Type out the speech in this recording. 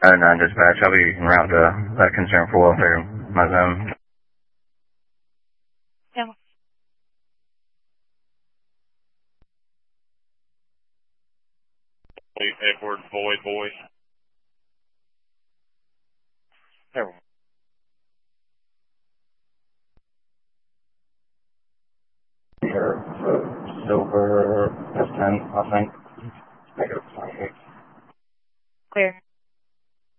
9 dispatch, I'll be en route to that concern for welfare, my zone. Yeah. Edward Boyd, boys.